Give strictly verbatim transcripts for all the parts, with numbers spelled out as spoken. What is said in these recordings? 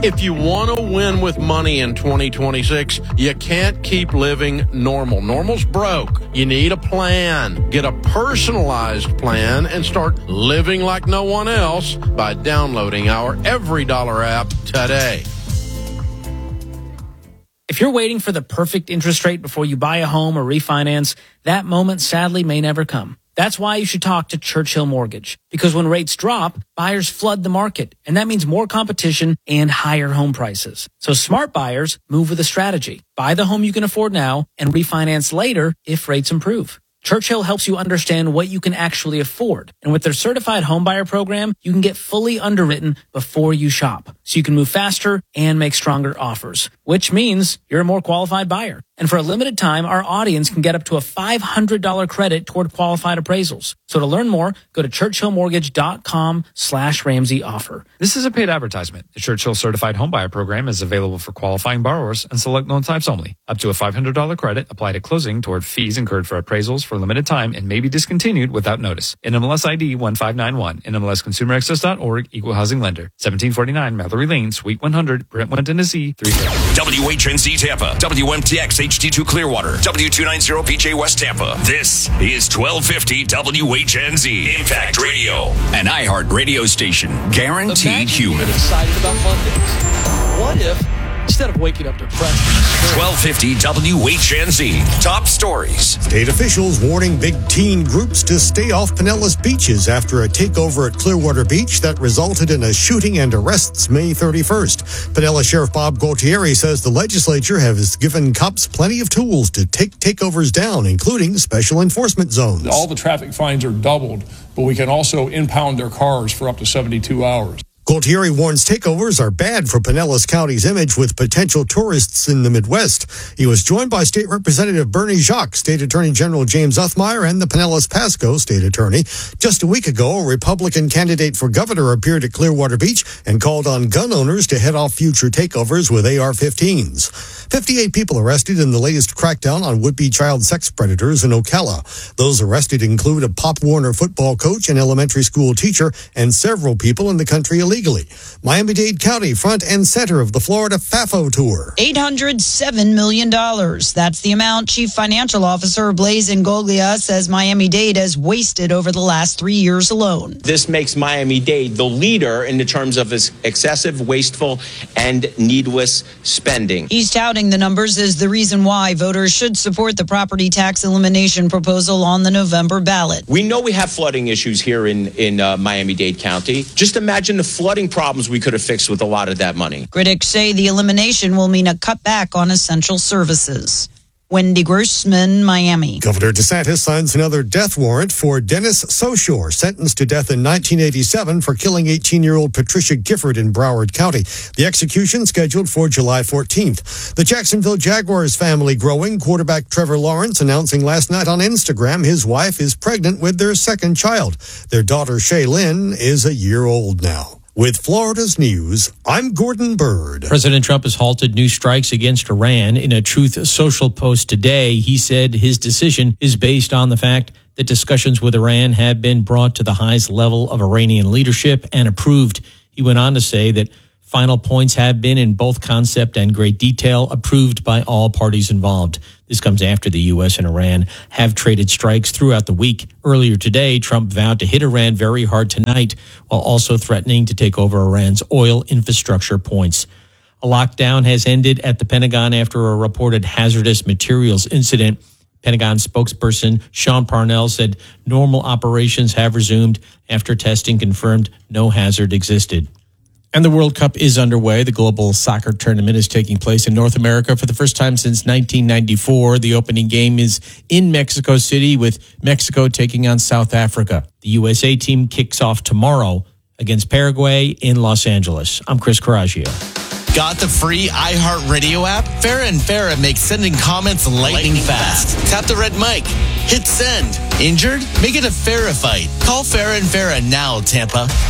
If you want to win with money in twenty twenty-six, you can't keep living normal. Normal's broke. You need a plan. Get a personalized plan and start living like no one else by downloading our Every Dollar app today. If you're waiting for the perfect interest rate before you buy a home or refinance, that moment sadly may never come. That's why you should talk to Churchill Mortgage. Because when rates drop, buyers flood the market, and that means more competition and higher home prices. So smart buyers move with a strategy. Buy the home you can afford now and refinance later if rates improve. Churchill helps you understand what you can actually afford. And with their certified homebuyer program, you can get fully underwritten before you shop. So you can move faster and make stronger offers, which means you're a more qualified buyer. And for a limited time, our audience can get up to a five hundred dollars credit toward qualified appraisals. So to learn more, go to churchillmortgage.com slash Ramsey offer. This is a paid advertisement. The Churchill Certified Homebuyer Program is available for qualifying borrowers and select loan types only. Up to a five hundred dollars credit applied at closing toward fees incurred for appraisals for a limited time and may be discontinued without notice. N M L S I D one five nine one. N M L S Consumer Access dot org. Equal Housing Lender. seventeen forty-nine Mallory Lane, Suite one hundred, Brentwood, Tennessee. three fifty. W H N Z Tampa. W M T X H D two Clearwater. W two ninety P J West Tampa. This is twelve fifty W H N Z Impact Radio, an iHeart radio station. Guaranteed Imagine human. Being excited about Mondays. What if, instead of waking up depressed, twelve fifty W H N Z. Top stories. State officials warning big teen groups to stay off Pinellas beaches after a takeover at Clearwater Beach that resulted in a shooting and arrests May thirty-first. Pinellas Sheriff Bob Gualtieri says the legislature has given cops plenty of tools to take takeovers down, including special enforcement zones. All the traffic fines are doubled, but we can also impound their cars for up to seventy-two hours. Gualtieri warns takeovers are bad for Pinellas County's image with potential tourists in the Midwest. He was joined by State Representative Bernie Jacques, State Attorney General James Uthmeyer, and the Pinellas Pasco State Attorney. Just a week ago, a Republican candidate for governor appeared at Clearwater Beach and called on gun owners to head off future takeovers with A R fifteens. fifty-eight people arrested in the latest crackdown on would-be child sex predators in Ocala. Those arrested include a Pop Warner football coach, an elementary school teacher, and several people in the country illegally. Miami-Dade County, front and center of the Florida FAFO tour. eight hundred seven million dollars. That's the amount Chief Financial Officer Blaise Ingoglia says Miami-Dade has wasted over the last three years alone. This makes Miami-Dade the leader in the terms of its excessive, wasteful, and needless spending. He's touting the numbers as the reason why voters should support the property tax elimination proposal on the November ballot. We know we have flooding issues here in, in uh, Miami-Dade County. Just imagine the flooding problems we could have fixed with a lot of that money. Critics say the elimination will mean a cutback on essential services. Wendy Grossman, Miami. Governor DeSantis signs another death warrant for Dennis Soshore, sentenced to death in nineteen eighty-seven for killing eighteen-year-old Patricia Gifford in Broward County. The execution scheduled for July fourteenth. The Jacksonville Jaguars family growing. Quarterback Trevor Lawrence announcing last night on Instagram his wife is pregnant with their second child. Their daughter Shaylin is a year old now. With Florida's news, I'm Gordon Bird. President Trump has halted new strikes against Iran. In a Truth Social post today, he said his decision is based on the fact that discussions with Iran have been brought to the highest level of Iranian leadership and approved. He went on to say that final points have been, in both concept and great detail, approved by all parties involved. This comes after the U S and Iran have traded strikes throughout the week. Earlier today, Trump vowed to hit Iran very hard tonight, while also threatening to take over Iran's oil infrastructure points. A lockdown has ended at the Pentagon after a reported hazardous materials incident. Pentagon spokesperson Sean Parnell said normal operations have resumed after testing confirmed no hazard existed. And the World Cup is underway. The global soccer tournament is taking place in North America for the first time since nineteen ninety-four. The opening game is in Mexico City, with Mexico taking on South Africa. The U S A team kicks off tomorrow against Paraguay in Los Angeles. I'm Chris Coraggio. Got the free iHeartRadio app? Farrah and Farrah make sending comments lightning, lightning fast. fast. Tap the red mic. Hit send. Injured? Make it a Farrah fight. Call Farrah and Farrah now, Tampa.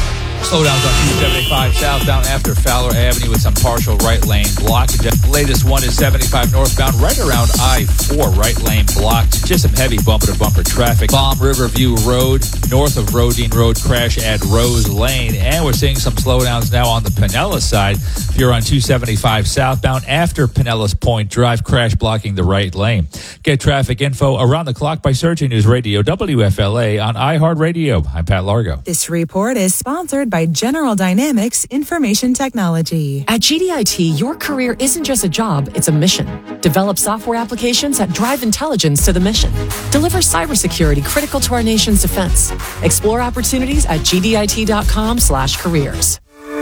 Slowdowns on two seventy-five southbound after Fowler Avenue with some partial right lane blockage. The latest one is seventy-five northbound right around I four, right lane blocked. Just some heavy bumper-to-bumper traffic. Palm Riverview Road, north of Rodine Road, crash at Rose Lane. And we're seeing some slowdowns now on the Pinellas side. If you're on two seventy-five southbound after Pinellas Point Drive, crash blocking the right lane. Get traffic info around the clock by searching News Radio W F L A on iHeartRadio. I'm Pat Largo. This report is sponsored by General Dynamics Information Technology. At G D I T, your career isn't just a job, it's a mission. Develop software applications that drive intelligence to the mission. Deliver cybersecurity critical to our nation's defense. Explore opportunities at G D I T dot com slash careers.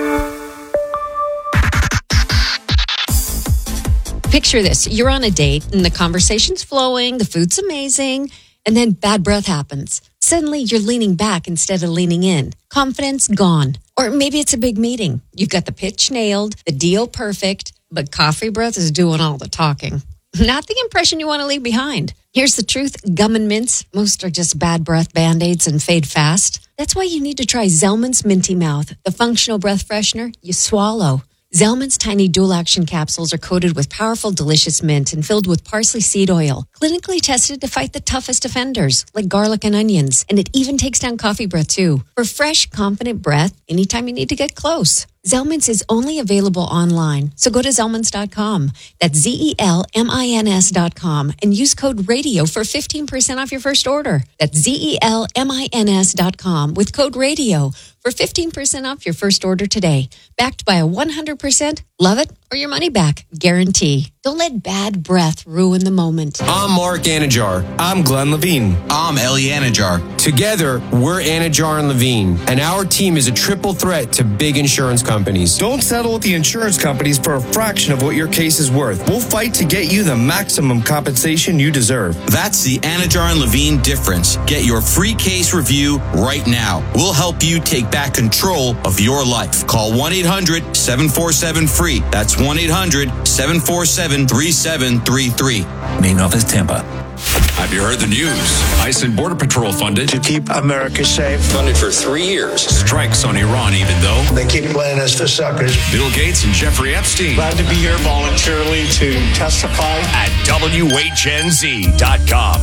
Picture this. You're on a date and the conversation's flowing, the food's amazing, and then bad breath happens. Suddenly, you're leaning back instead of leaning in. Confidence gone. Or maybe it's a big meeting. You've got the pitch nailed, the deal perfect, but coffee breath is doing all the talking. Not the impression you want to leave behind. Here's the truth. Gum and mints, most are just bad breath Band-Aids and fade fast. That's why you need to try Zellman's Minty Mouth, the functional breath freshener you swallow. Zellman's tiny dual-action capsules are coated with powerful, delicious mint and filled with parsley seed oil, clinically tested to fight the toughest offenders, like garlic and onions. And it even takes down coffee breath, too. For fresh, confident breath, anytime you need to get close. Zellman's is only available online, so go to Zellmans dot com. That's Z E L M I N S dot com and use code RADIO for fifteen percent off your first order. That's Z E L M I N S dot com with code RADIO for fifteen percent off your first order today. Backed by a one hundred percent love it or your money back guarantee. Don't let bad breath ruin the moment. I'm Mark Anajar. I'm Glenn Levine. I'm Ellie Anajar. Together, we're Anajar and Levine, and our team is a triple threat to big insurance companies. Don't settle with the insurance companies for a fraction of what your case is worth. We'll fight to get you the maximum compensation you deserve. That's the Anajar and Levine difference. Get your free case review right now. We'll help you take back control of your life. Call one eight hundred seven four seven free. That's one eight hundred seven four seven three seven three three. Main office, Tampa. Have you heard the news? ICE and Border Patrol funded to keep America safe. Funded for three years. Strikes on Iran, even though they keep playing us for suckers. Bill Gates and Jeffrey Epstein. Glad to be here voluntarily to testify at W H N Z dot com.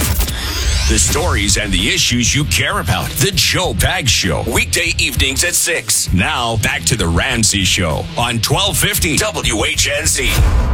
The stories and the issues you care about. The Joe Pags Show. Weekday evenings at six. Now back to the Ramsey Show on twelve fifty W H N Z.